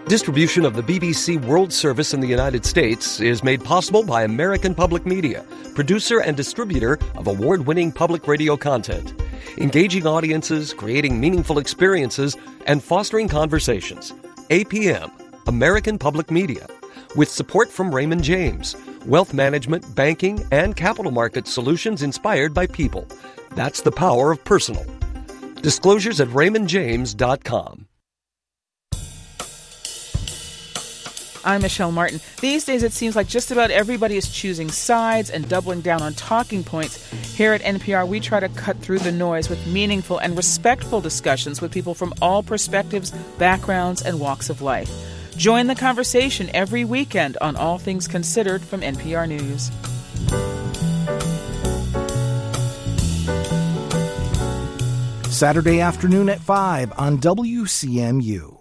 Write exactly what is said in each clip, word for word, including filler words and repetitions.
Distribution of the B B C World Service in the United States is made possible by American Public Media, producer and distributor of award-winning public radio content. Engaging audiences, creating meaningful experiences, and fostering conversations. A P M, American Public Media. With support from Raymond James. Wealth management, banking, and capital market solutions inspired by people. That's the power of personal. Disclosures at raymond james dot com. I'm Michelle Martin. These days it seems like just about everybody is choosing sides and doubling down on talking points. Here at N P R, we try to cut through the noise with meaningful and respectful discussions with people from all perspectives, backgrounds, and walks of life. Join the conversation every weekend on All Things Considered from N P R News. Saturday afternoon at five on W C M U.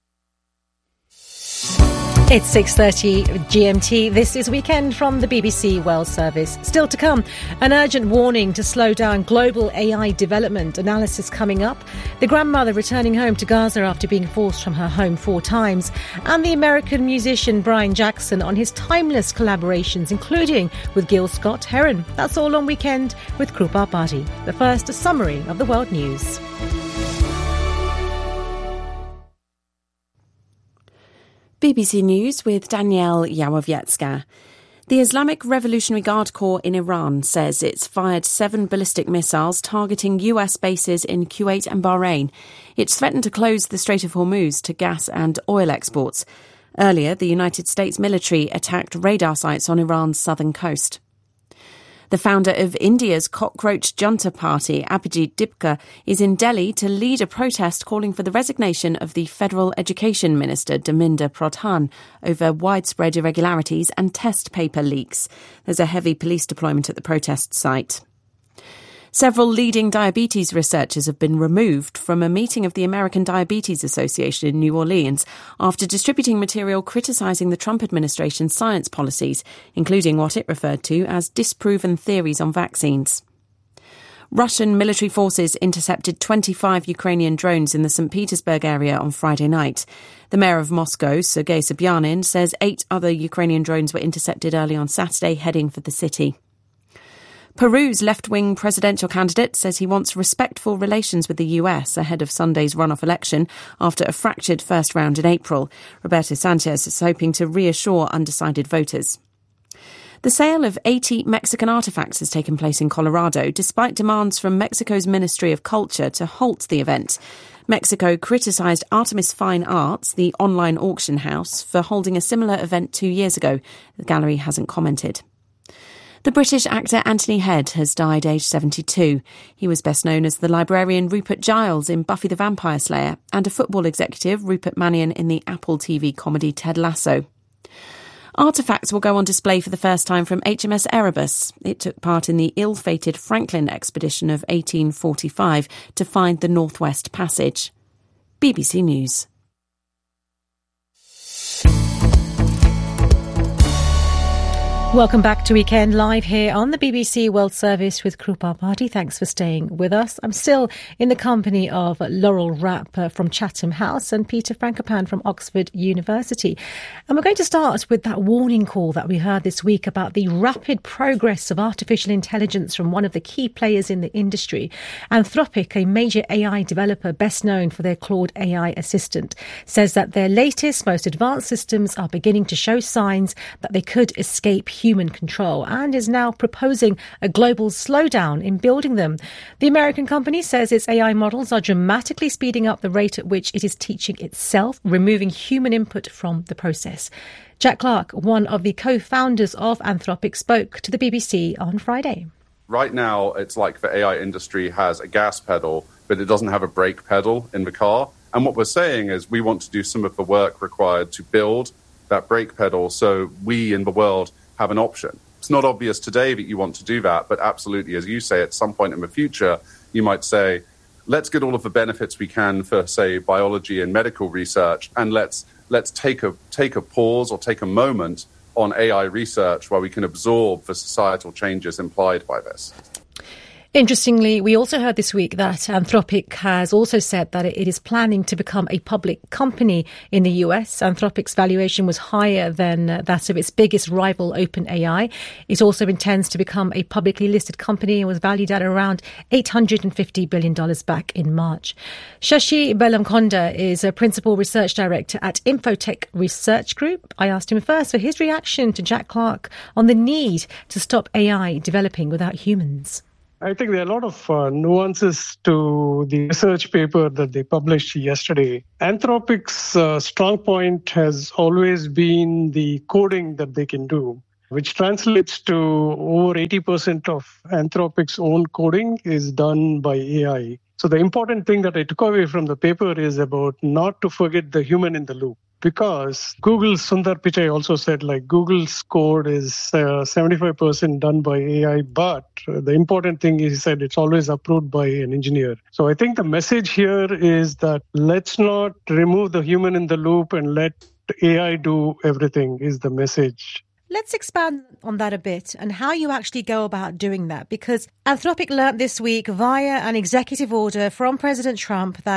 It's six thirty G M T. This is Weekend from the B B C World Service. Still to come, an urgent warning to slow down global A I development. Analysis coming up. The grandmother returning home to Gaza after being forced from her home four times. And the American musician Brian Jackson on his timeless collaborations, including with Gil Scott-Heron. That's all on Weekend with Krupa Bhatti. But first, a summary of the world news. B B C News with Danielle Yawowiecka. The Islamic Revolutionary Guard Corps in Iran says it's fired seven ballistic missiles targeting U S bases in Kuwait and Bahrain. It's threatened to close the Strait of Hormuz to gas and oil exports. Earlier, the United States military attacked radar sites on Iran's southern coast. The founder of India's cockroach junta party, Abhijit Dipka, is in Delhi to lead a protest calling for the resignation of the Federal Education Minister, Dharmendra Pradhan, over widespread irregularities and test paper leaks. There's a heavy police deployment at the protest site. Several leading diabetes researchers have been removed from a meeting of the American Diabetes Association in New Orleans after distributing material criticising the Trump administration's science policies, including what it referred to as disproven theories on vaccines. Russian military forces intercepted twenty-five Ukrainian drones in the Saint Petersburg area on Friday night. The mayor of Moscow, Sergei Sobyanin, says eight other Ukrainian drones were intercepted early on Saturday, heading for the city. Peru's left-wing presidential candidate says he wants respectful relations with the U S ahead of Sunday's runoff election after a fractured first round in April. Roberto Sanchez is hoping to reassure undecided voters. The sale of eighty Mexican artefacts has taken place in Colorado, despite demands from Mexico's Ministry of Culture to halt the event. Mexico criticised Artemis Fine Arts, the online auction house, for holding a similar event two years ago. The gallery hasn't commented. The British actor Anthony Head has died aged seventy-two. He was best known as the librarian Rupert Giles in Buffy the Vampire Slayer and a football executive, Rupert Mannion, in the Apple T V comedy Ted Lasso. Artefacts will go on display for the first time from H M S Erebus. It took part in the ill-fated Franklin expedition of eighteen forty-five to find the Northwest Passage. B B C News. Welcome back to Weekend Live here on the B B C World Service with Krupa Bhatti. Thanks for staying with us. I'm still in the company of Laurel Rapp uh, from Chatham House and Peter Frankopan from Oxford University. And we're going to start with that warning call that we heard this week about the rapid progress of artificial intelligence from one of the key players in the industry. Anthropic, a major A I developer best known for their Claude A I assistant, says that their latest, most advanced systems are beginning to show signs that they could escape human control and is now proposing a global slowdown in building them. The American company says its A I models are dramatically speeding up the rate at which it is teaching itself, removing human input from the process. Jack Clark, one of the co-founders of Anthropic, spoke to the B B C on Friday. Right now, it's like the A I industry has a gas pedal, but it doesn't have a brake pedal in the car. And what we're saying is we want to do some of the work required to build that brake pedal so we in the world have an option. It's not obvious today that you want to do that, but absolutely, as you say, at some point in the future, you might say, let's get all of the benefits we can for, say, biology and medical research, and let's let's take a take a pause or take a moment on A I research where we can absorb the societal changes implied by this. Interestingly, we also heard this week that Anthropic has also said that it is planning to become a public company in the U S. Anthropic's valuation was higher than that of its biggest rival, OpenAI. It also intends to become a publicly listed company and was valued at around eight hundred fifty billion dollars back in March. Shashi Belamkonda is a principal research director at Infotech Research Group. I asked him first for his reaction to Jack Clark on the need to stop A I developing without humans. I think there are a lot of uh, nuances to the research paper that they published yesterday. Anthropic's uh, strong point has always been the coding that they can do, which translates to over eighty percent of Anthropic's own coding is done by A I. So the important thing that I took away from the paper is about not to forget the human in the loop. Because Google's Sundar Pichai also said, like, Google's code is uh, seventy-five percent done by A I, but uh, the important thing is, he said, it's always approved by an engineer. So I think the message here is that let's not remove the human in the loop and let A I do everything is the message. Let's expand on that a bit and how you actually go about doing that, because Anthropic learnt this week via an executive order from President Trump that